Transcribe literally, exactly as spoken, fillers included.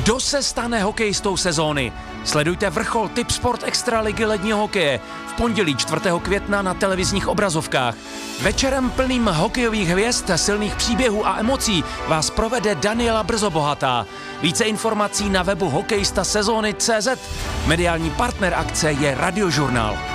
Kdo se stane hokejistou sezóny? Sledujte vrchol Tipsport Extraligy ledního hokeje v pondělí čtvrtého května na televizních obrazovkách. Večerem plným hokejových hvězd, silných příběhů a emocí vás provede Daniela Brzobohatá. Více informací na webu hokejista sezóny tečka cé zet. Mediální partner akce je Radiožurnál.